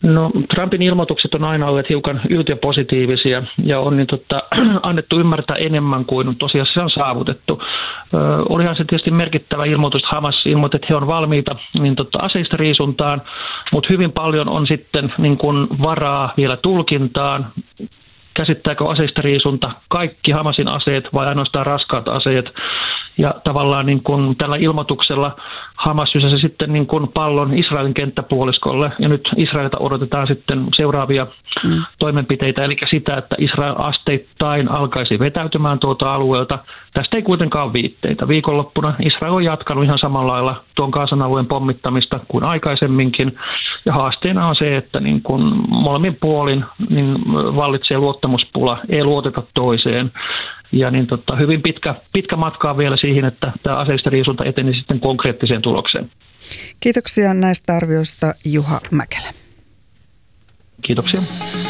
No, Trumpin ilmoitukset on aina olleet hiukan yltiöpositiivisia ja on annettu ymmärtää enemmän kuin tosiasiassa on saavutettu. Olihan se tietysti merkittävä ilmoitus, että Hamas ilmoitti, että he on valmiita aseista riisuntaan, mutta hyvin paljon on sitten niin kuin varaa vielä tulkintaan. Käsittääkö aseista riisunta kaikki Hamasin aseet vai ainoastaan raskaat aseet? Ja tavallaan niin kuin tällä ilmoituksella Hamas sysäsi sitten niin kuin pallon Israelin kenttäpuoliskolle, ja nyt Israelilta odotetaan sitten seuraavia toimenpiteitä, eli sitä, että Israel asteittain alkaisi vetäytymään tuolta alueelta. Tästä ei kuitenkaan ole viitteitä. Viikonloppuna Israel on jatkanut ihan samalla lailla tuon Gazan alueen pommittamista kuin aikaisemminkin, ja haasteena on se, että niin kuin molemmin puolin niin vallitsee luottamuspula, ei luoteta toiseen. Ja niin hyvin pitkä matka on vielä siihen, että tämä aseista riisunta eteni sitten konkreettiseen tulokseen. Kiitoksia näistä arvioista, Juha Mäkelä. Kiitoksia.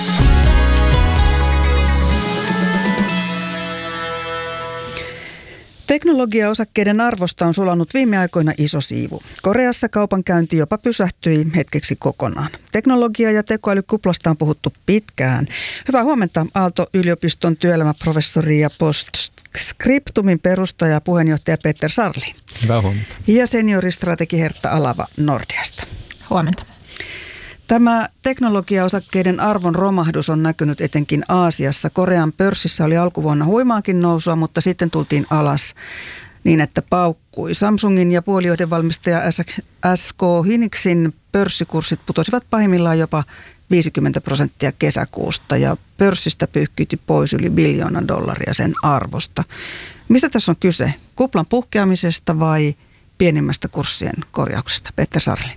Teknologiaosakkeiden arvosta on sulanut viime aikoina iso siivu. Koreassa kaupankäynti jopa pysähtyi hetkeksi kokonaan. Teknologia- ja tekoälykuplasta on puhuttu pitkään. Hyvää huomenta Aalto-yliopiston työelämäprofessori ja Postscriptumin perustaja ja puheenjohtaja Peter Sarli. Hyvää huomenta. Ja senioristrategi Hertta Alava Nordeasta. Huomenta. Tämä teknologiaosakkeiden arvon romahdus on näkynyt etenkin Aasiassa. Korean pörssissä oli alkuvuonna huimaakin nousua, mutta sitten tultiin alas niin, että paukkui. Samsungin ja puolijohdevalmistaja SK Hynixin pörssikurssit putosivat pahimmillaan jopa 50% kesäkuusta ja pörssistä pyyhkiytyi pois yli $1 biljoona sen arvosta. Mistä tässä on kyse? Kuplan puhkeamisesta vai pienimmästä kurssien korjauksesta? Peter Sarli.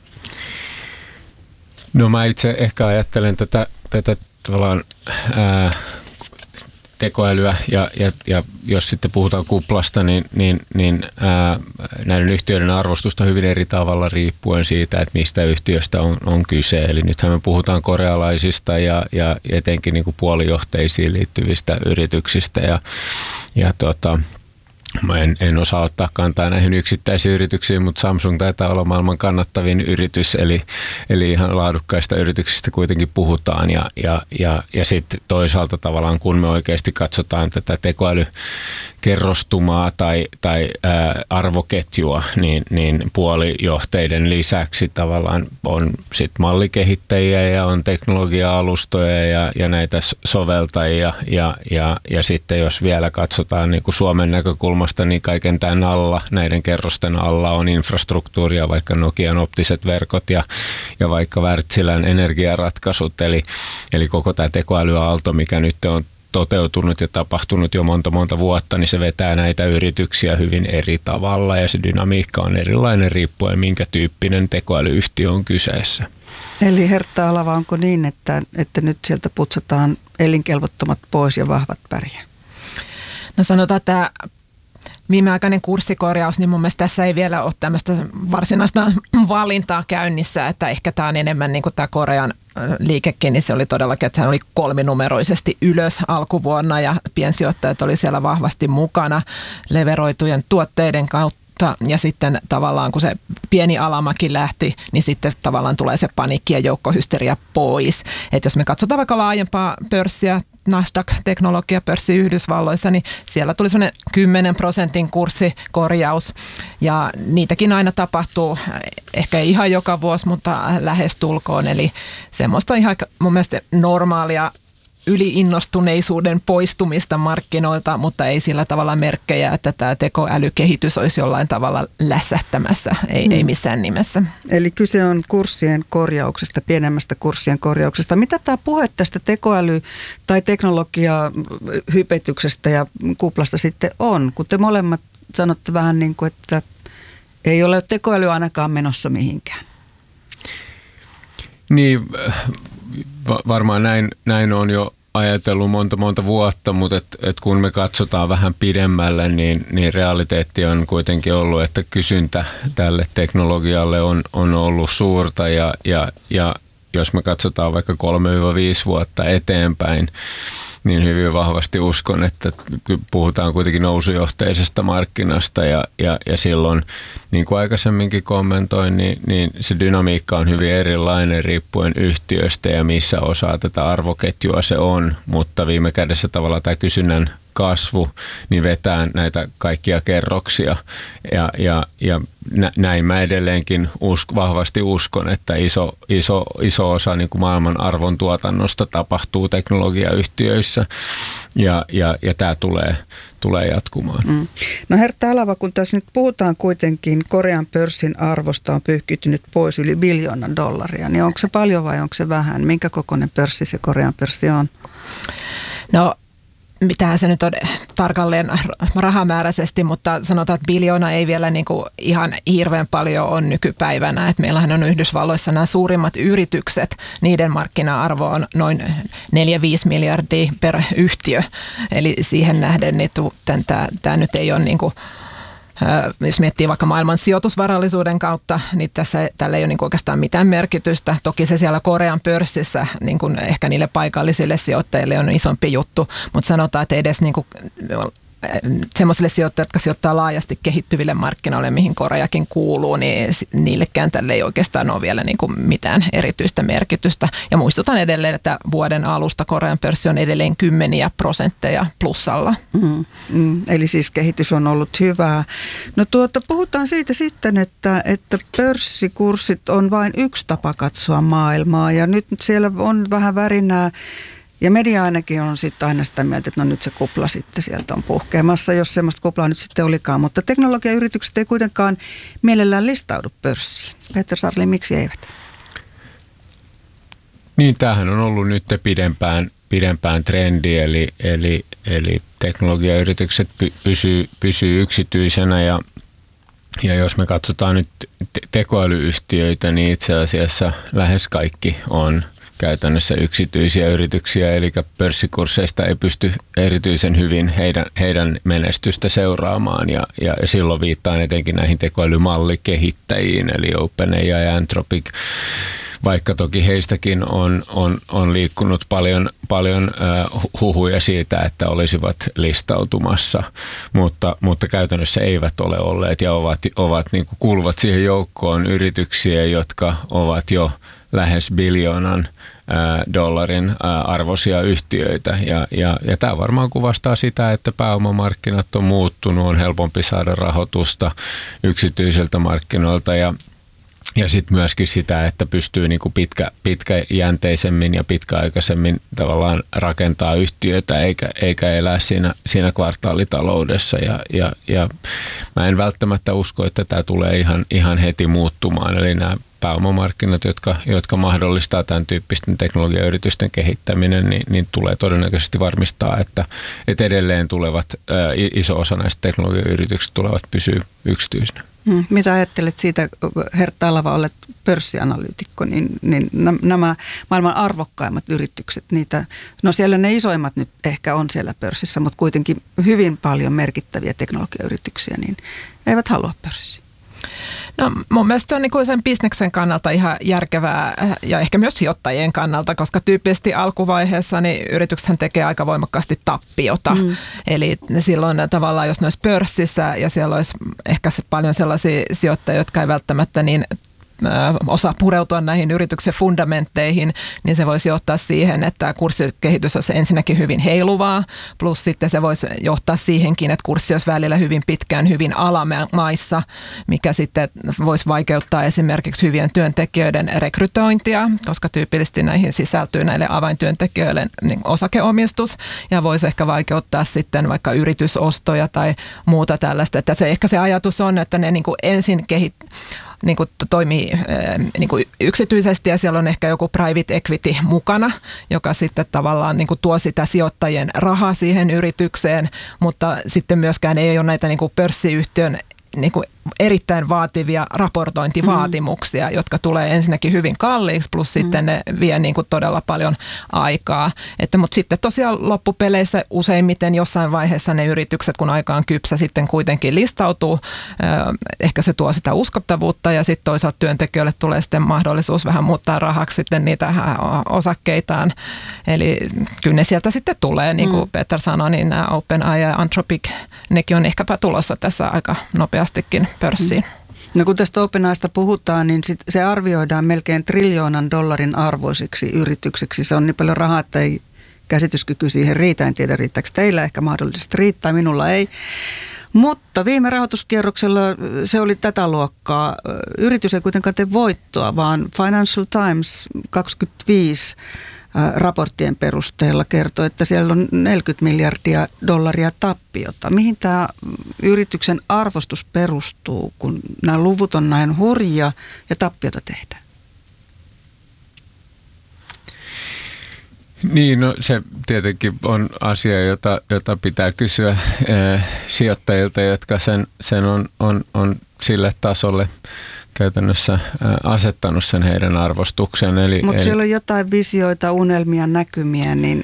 No mä itse ehkä ajattelen tätä tavallaan tekoälyä ja jos sitten puhutaan kuplasta, niin näiden yhtiöiden arvostusta hyvin eri tavalla riippuen siitä, että mistä yhtiöstä on kyse. Eli nythän me puhutaan korealaisista ja etenkin niin kuin puolijohteisiin liittyvistä yrityksistä mä en osaa ottaa kantaa näihin yksittäisiin yrityksiin, mutta Samsung taitaa olla maailman kannattavin yritys, eli ihan laadukkaista yrityksistä kuitenkin puhutaan. Ja sitten toisaalta tavallaan, kun me oikeasti katsotaan tätä tekoälykerrostumaa tai arvoketjua, niin puolijohteiden lisäksi tavallaan on sit mallikehittäjiä ja on teknologia-alustoja ja näitä soveltajia. Ja sitten jos vielä katsotaan niin kuin Suomen näkökulmasta, niin kaiken tämän alla, näiden kerrosten alla on infrastruktuuria, vaikka Nokian optiset verkot ja vaikka Wärtsilän energiaratkaisut. Eli koko tämä tekoälyaalto, mikä nyt on toteutunut ja tapahtunut jo monta vuotta, niin se vetää näitä yrityksiä hyvin eri tavalla ja se dynamiikka on erilainen riippuen, minkä tyyppinen tekoälyyhtiö on kyseessä. Eli Hertta Alava, onko niin, että nyt sieltä putsataan elinkelvottomat pois ja vahvat pärjää? No sanotaan, että viimeaikainen kurssikorjaus, niin mun mielestä tässä ei vielä ole tämmöistä varsinaista valintaa käynnissä, että ehkä tämä on enemmän niin kuin tämä Korean liikekin, niin se oli todellakin, että hän oli 3-numeroisesti ylös alkuvuonna ja piensijoittajat oli siellä vahvasti mukana leveroitujen tuotteiden kautta. Ja sitten tavallaan kun se pieni alamäki lähti, niin sitten tavallaan tulee se paniikki ja joukkohysteria pois. Että jos me katsotaan vaikka laajempaa pörssiä, Nasdaq-teknologiapörssi Yhdysvalloissa, niin siellä tuli semmoinen 10% kurssikorjaus. Ja niitäkin aina tapahtuu, ehkä ei ihan joka vuosi, mutta lähestulkoon. Eli semmoista ihan mun mielestä normaalia yliinnostuneisuuden poistumista markkinoilta, mutta ei sillä tavalla merkkejä, että tämä tekoälykehitys olisi jollain tavalla lässähtämässä, ei missään nimessä. Eli kyse on kurssien korjauksesta, pienemmästä kurssien korjauksesta. Mitä tämä puhe tästä tekoäly- tai teknologiahypetyksestä ja kuplasta sitten on? Kun te molemmat sanotte vähän niin kuin, että ei ole tekoäly ainakaan menossa mihinkään. Niin, varmaan näin on jo ajatellut monta vuotta, mutta et kun me katsotaan vähän pidemmälle, niin realiteetti on kuitenkin ollut, että kysyntä tälle teknologialle on ollut suurta ja jos me katsotaan vaikka 3-5 vuotta eteenpäin, niin hyvin vahvasti uskon, että puhutaan kuitenkin nousujohteisesta markkinasta ja silloin, niin kuin aikaisemminkin kommentoin, niin se dynamiikka on hyvin erilainen riippuen yhtiöstä ja missä osaa tätä arvoketjua se on, mutta viime kädessä tavallaan tämä kysynnän kasvu, niin vetää näitä kaikkia kerroksia ja näin mä edelleenkin vahvasti uskon, että iso osa niin kuin maailman arvon tuotannosta tapahtuu teknologiayhtiöissä ja tämä tulee jatkumaan. No Hertta Alava, kun tässä nyt puhutaan kuitenkin Korean pörssin arvosta on pyyhkiytynyt pois yli $1 biljoona, niin onko se paljon vai onko se vähän? Minkä kokoinen pörssi se Korean pörssi on? No mitähän se nyt on tarkalleen rahamääräisesti, mutta sanotaan, että biljoona ei vielä niin kuin ihan hirveän paljon on nykypäivänä. Et meillähän on Yhdysvalloissa nämä suurimmat yritykset, niiden markkina-arvo on noin 4-5 miljardia per yhtiö. Eli siihen nähden niin tämä nyt ei ole niin kuin, jos miettii vaikka maailman sijoitusvarallisuuden kautta, niin tällä ei ole niin oikeastaan mitään merkitystä. Toki se siellä Korean pörssissä niin kuin ehkä niille paikallisille sijoittajille on isompi juttu, mutta sanotaan, että edes niin kuin semmoisille sijoittajille, jotka sijoittaa laajasti kehittyville markkinoille, mihin Koreakin kuuluu, niin niillekään tälle ei oikeastaan ole vielä niin kuin mitään erityistä merkitystä. Ja muistutan edelleen, että vuoden alusta Korean pörssi on edelleen 10% plussalla. Eli siis kehitys on ollut hyvää. No puhutaan siitä sitten, että pörssikurssit on vain yksi tapa katsoa maailmaa ja nyt siellä on vähän värinää. Ja media ainakin on sitten aina sitä mieltä, että no nyt se kupla sitten sieltä on puhkeamassa, jos semmoista kuplaa nyt sitten olikaan. Mutta teknologiayritykset ei kuitenkaan mielellään listaudu pörssiin. Peter Sarli, miksi eivät? Niin, tämähän on ollut nyt pidempään trendi, eli teknologiayritykset pysyy yksityisenä ja jos me katsotaan nyt tekoälyyhtiöitä, niin itse asiassa lähes kaikki on käytännössä yksityisiä yrityksiä, eli pörssikursseista ei pysty erityisen hyvin heidän menestystä seuraamaan, ja silloin viittaan etenkin näihin tekoälymalli-kehittäjiin, eli OpenAI ja Anthropic, vaikka toki heistäkin on liikkunut paljon huhuja siitä, että olisivat listautumassa, mutta käytännössä eivät ole olleet ja ovat niin kuin kuuluvat siihen joukkoon yrityksiä, jotka ovat jo lähes $1 biljoonan arvoisia yhtiöitä. Ja tämä varmaan kuvastaa sitä, että pääomamarkkinat on muuttunut, on helpompi saada rahoitusta yksityisiltä markkinoilta ja sitten myöskin sitä, että pystyy niinku pitkäjänteisemmin ja pitkäaikaisemmin tavallaan rakentaa yhtiötä eikä elää siinä kvartaalitaloudessa. Ja mä en välttämättä usko, että tämä tulee ihan heti muuttumaan. Eli nämä pääomamarkkinat, jotka mahdollistaa tämän tyyppisten teknologiayritysten kehittäminen, niin tulee todennäköisesti varmistaa, että edelleen iso osa näistä teknologiayrityksistä tulevat pysyä yksityisinä. Mitä ajattelet siitä, Hertta Alava, olet pörssianalyytikko, niin nämä maailman arvokkaimmat yritykset, siellä ne isoimmat nyt ehkä on siellä pörssissä, mutta kuitenkin hyvin paljon merkittäviä teknologiayrityksiä, niin eivät halua pörssissä. No mun mielestä se on niin sen bisneksen kannalta ihan järkevää ja ehkä myös sijoittajien kannalta, koska tyypillisesti alkuvaiheessa niin yrityksethän tekee aika voimakkaasti tappiota. Eli silloin tavallaan, jos ne olisi pörssissä ja siellä olisi ehkä paljon sellaisia sijoittajia, jotka ei välttämättä niin osaa pureutua näihin yrityksen fundamentteihin, niin se voisi johtaa siihen, että kurssikehitys olisi ensinnäkin hyvin heiluvaa, plus sitten se voisi johtaa siihenkin, että kurssi olisi välillä hyvin pitkään hyvin alamaissa, mikä sitten voisi vaikeuttaa esimerkiksi hyvien työntekijöiden rekrytointia, koska tyypillisesti näihin sisältyy näille avaintyöntekijöille osakeomistus, ja voisi ehkä vaikeuttaa sitten vaikka yritysostoja tai muuta tällaista, että se ajatus on, että ne niin kuin ensin niin kuin toimii niin kuin yksityisesti ja siellä on ehkä joku private equity mukana, joka sitten tavallaan niin kuin tuo sitä sijoittajien rahaa siihen yritykseen, mutta sitten myöskään ei ole näitä niin kuin pörssiyhtiön niin kuin erittäin vaativia raportointivaatimuksia, jotka tulee ensinnäkin hyvin kalliiksi, plus sitten ne vie niin kuin todella paljon aikaa. Mutta sitten tosiaan loppupeleissä useimmiten jossain vaiheessa ne yritykset, kun aika on kypsä, sitten kuitenkin listautuu. Ehkä se tuo sitä uskottavuutta ja sitten toisaalta työntekijöille tulee sitten mahdollisuus vähän muuttaa rahaksi sitten niitä osakkeitaan. Eli kyllä ne sieltä sitten tulee, niin kuin Peter sanoi, niin nämä OpenAI ja Anthropic, nekin on ehkäpä tulossa tässä aika nopeastikin pörssiin. No kun tästä OpenAIsta puhutaan, niin se arvioidaan melkein $1 trillion arvoisiksi yritykseksi. Se on niin paljon rahaa, että ei käsityskyky siihen riitä. En tiedä, riittääkö teillä, ehkä mahdollisesti riittää, minulla ei. Mutta viime rahoituskierroksella se oli tätä luokkaa. Yritys ei kuitenkaan tee voittoa, vaan Financial Times 25 raporttien perusteella kertoo, että siellä on $40 miljardia tappiota. Mihin tämä yrityksen arvostus perustuu, kun nämä luvut on näin hurjia ja tappiota tehdään? Niin, no se tietenkin on asia, jota pitää kysyä sijoittajilta, jotka sen on sille tasolle käytännössä asettanut sen heidän arvostuksen. Mutta siellä on jotain visioita, unelmia, näkymiä, niin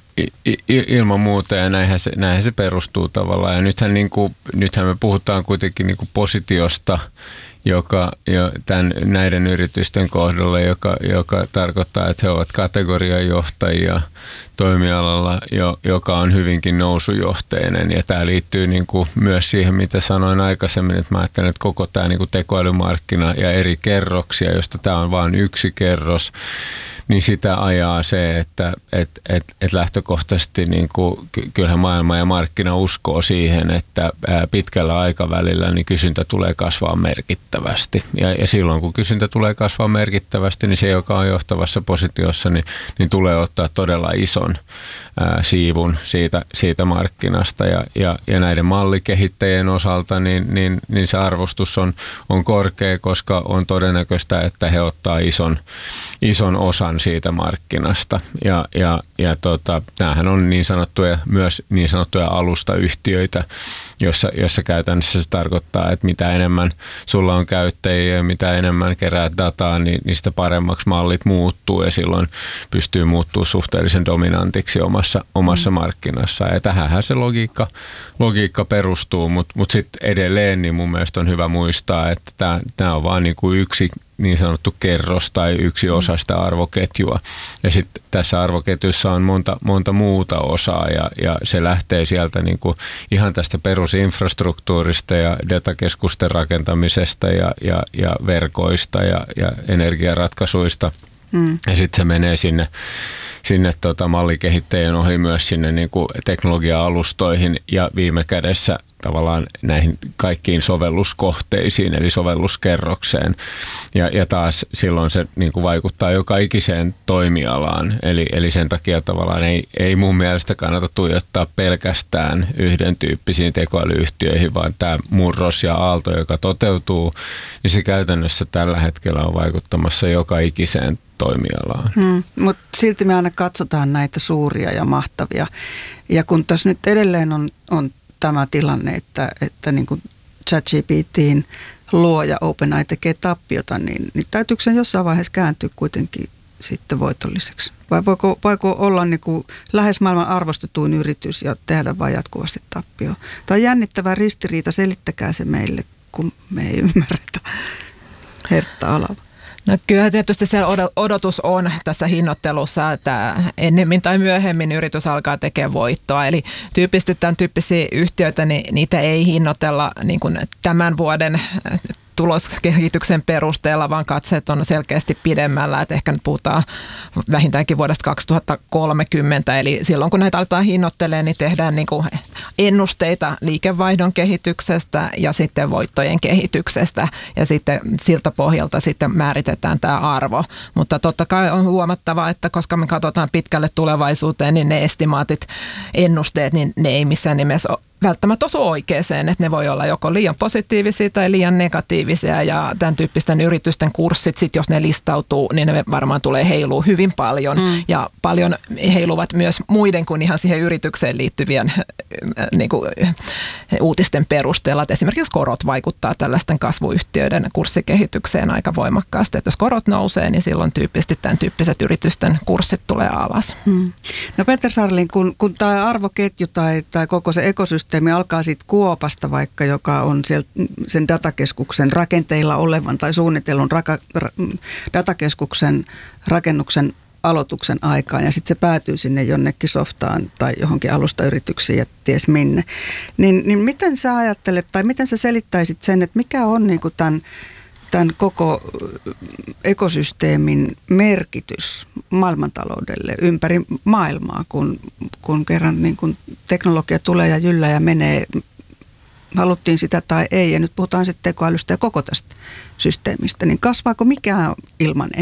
ilman muuta, ja näinhän se perustuu tavallaan. Ja nythän me puhutaan kuitenkin niin kuin positiosta, joka näiden yritysten kohdalla, joka tarkoittaa, että he ovat kategoriajohtajia toimialalla, joka on hyvinkin nousujohteinen. Ja tämä liittyy niin kuin myös siihen, mitä sanoin aikaisemmin, että mä ajattelen, että koko tämä niin kuin tekoälymarkkina ja eri kerroksia, josta tämä on vain yksi kerros, niin sitä ajaa se, että lähtökohtaisesti niin kuin, kyllähän maailma ja markkina uskoo siihen, että pitkällä aikavälillä niin kysyntä tulee kasvaa merkittävästi. Ja silloin kun kysyntä tulee kasvaa merkittävästi, niin se, joka on johtavassa positiossa, niin tulee ottaa todella ison siivun siitä markkinasta. Ja näiden mallikehittäjien osalta niin se arvostus on korkea, koska on todennäköistä, että he ottaa ison osan siitä markkinasta. Tämähän on myös niin sanottuja alustayhtiöitä, jossa käytännössä se tarkoittaa, että mitä enemmän sulla on käyttäjiä ja mitä enemmän keräät dataa, niin sitä paremmaksi mallit muuttuu ja silloin pystyy muuttuu suhteellisen dominantiksi omassa markkinassa. Ja tähänhän se logiikka perustuu, mutta sitten edelleen niin mun mielestä on hyvä muistaa, että tämä on vaan niin kuin yksi niin sanottu kerros tai yksi osa sitä arvoketjua. Ja sitten tässä arvoketjussa on monta muuta osaa ja se lähtee sieltä niin kuin ihan tästä perusinfrastruktuurista ja datakeskusten rakentamisesta ja verkoista ja energiaratkaisuista. Ja sitten se menee sinne mallikehittäjien ohi myös sinne niin kuin teknologia-alustoihin ja viime kädessä tavallaan näihin kaikkiin sovelluskohteisiin, eli sovelluskerrokseen. Ja taas silloin se niin kuin vaikuttaa joka ikiseen toimialaan. Eli sen takia tavallaan ei mun mielestä kannata tuijottaa pelkästään yhden tyyppisiin tekoälyyhtiöihin, vaan tämä murros ja aalto, joka toteutuu, niin se käytännössä tällä hetkellä on vaikuttamassa joka ikiseen toimialaan. Mutta silti me aina katsotaan näitä suuria ja mahtavia. Ja kun tässä nyt edelleen on tämä tilanne, että niin kuin ChatGPT:n luoja OpenAI tekee tappiota, niin täytyykö sen jossain vaiheessa kääntyä kuitenkin sitten voitolliseksi? Vai voiko olla niin kuin lähes maailman arvostetuin yritys ja tehdä vain jatkuvasti tappioa? Tämä on jännittävä ristiriita, selittäkää se meille, kun me ei ymmärretä. Hertta Alava. No kyllä tietysti siellä odotus on tässä hinnoittelussa, että ennemmin tai myöhemmin yritys alkaa tekemään voittoa. Eli tyypillisesti tämän tyyppisiä yhtiöitä, niin niitä ei hinnoitella niin kuin tämän vuoden tuloskehityksen perusteella, vaan katseet on selkeästi pidemmällä, että ehkä nyt puhutaan vähintäänkin vuodesta 2030, eli silloin kun näitä aletaan hinnoittelemaan, niin tehdään niin kuin ennusteita liikevaihdon kehityksestä ja sitten voittojen kehityksestä, ja sitten siltä pohjalta sitten määritetään tämä arvo, mutta totta kai on huomattava, että koska me katsotaan pitkälle tulevaisuuteen, niin ne estimaatit, ennusteet, niin ne ei missään nimessä välttämättä osu oikeeseen, että ne voi olla joko liian positiivisia tai liian negatiivisia ja tämän tyyppisten yritysten kurssit, sit jos ne listautuu, niin ne varmaan tulee heilua hyvin paljon ja paljon heiluvat myös muiden kuin ihan siihen yritykseen liittyvien niin kuin, uutisten perusteella, että esimerkiksi korot vaikuttaa tällaisten kasvuyhtiöiden kurssikehitykseen aika voimakkaasti, että jos korot nousee, niin silloin tyyppisesti tämän tyyppiset yritysten kurssit tulee alas. No Peter Sarlin, kun tämä arvoketju tai koko se ekosysteemi alkaa siitä kuopasta vaikka, joka on sen datakeskuksen rakenteilla olevan tai suunnitellun datakeskuksen rakennuksen aloituksen aikaan ja sitten se päätyy sinne jonnekin softaan tai johonkin alustayrityksiin ja ties minne. Niin miten sä ajattelet tai miten sä selittäisit sen, että mikä on niinku tämän koko ekosysteemin merkitys maailmantaloudelle ympäri maailmaa, kun kerran niin kun teknologia tulee ja jyllää ja menee, haluttiin sitä tai ei, ja nyt puhutaan sitten tekoälystä ja koko tästä systeemistä, niin kasvaako mikään ilman